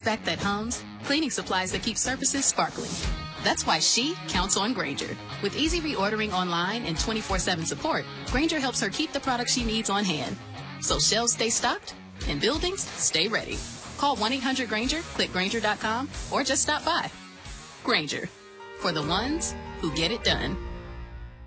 HVAC that hums, cleaning supplies that keep surfaces sparkling. That's why she counts on Grainger. With easy reordering online and 24/7 support, Grainger helps her keep the products she needs on hand. So shelves stay stocked and buildings stay ready. Call 1-800-GRAINGER, click Grainger.com, or just stop by. Grainger, for the ones who get it done.